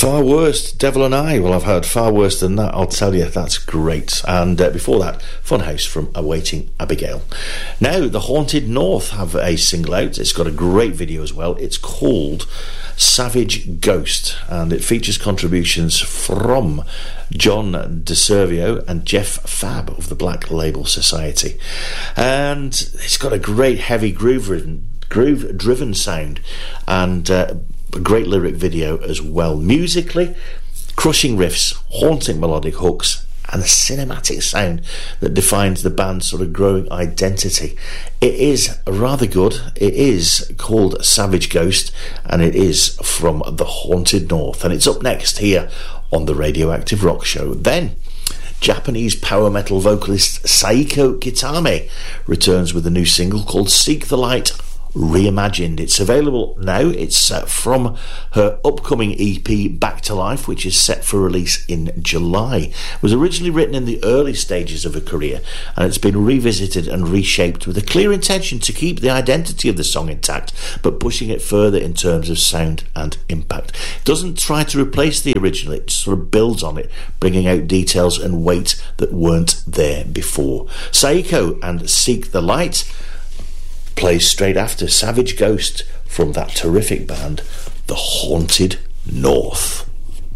Far worse, Devil and I. Well, I've heard far worse than that, I'll tell you. That's great. And before that, Funhouse from Awaiting Abigail. Now, The Haunted North have a single out. It's got a great video as well. It's called Savage Ghost, and it features contributions from John DeServio and Jeff Fab of the Black Label Society. And it's got a great heavy groove-driven sound, and a great lyric video as well. Musically, crushing riffs, haunting melodic hooks, and the cinematic sound that defines the band's sort of growing identity. It is rather good. It is called Savage Ghost, and it is from The Haunted North, and it's up next here on the Radioactive Rock Show. Then Japanese power metal vocalist Saiko Kitame returns with a new single called Seek the Light Reimagined. It's available now. It's from her upcoming EP Back to Life, which is set for release in July. It was originally written in the early stages of her career, and it's been revisited and reshaped with a clear intention to keep the identity of the song intact, but pushing it further in terms of sound and impact. It doesn't try to replace the original, it sort of builds on it, bringing out details and weight that weren't there before. Saiko and Seek the Light plays straight after Savage Ghost from that terrific band, The Haunted North.